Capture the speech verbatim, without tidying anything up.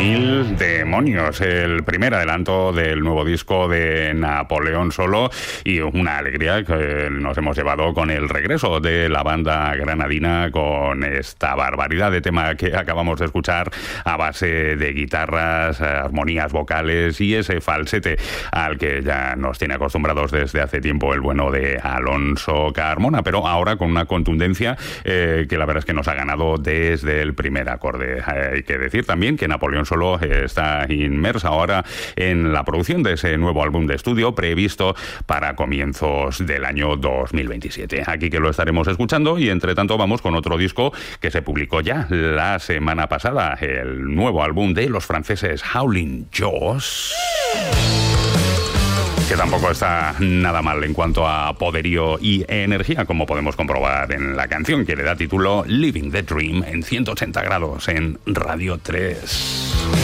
Mil demonios, el primer adelanto del nuevo disco de Napoleón Solo, y una alegría que nos hemos llevado con el regreso de la banda granadina con esta barbaridad de tema que acabamos de escuchar a base de guitarras, armonías vocales y ese falsete al que ya nos tiene acostumbrados desde hace tiempo el bueno de Alonso Carmona, pero ahora con una contundencia eh, que la verdad es que nos ha ganado desde el primer acorde. Hay que decir también que Napoleón Solo está inmersa ahora en la producción de ese nuevo álbum de estudio previsto para comienzos del año dos mil veintisiete. Aquí que lo estaremos escuchando, y entre tanto vamos con otro disco que se publicó ya la semana pasada, el nuevo álbum de los franceses Howling Jaws, que tampoco está nada mal en cuanto a poderío y energía, como podemos comprobar en la canción que le da título Living the Dream en ciento ochenta grados en Radio tres.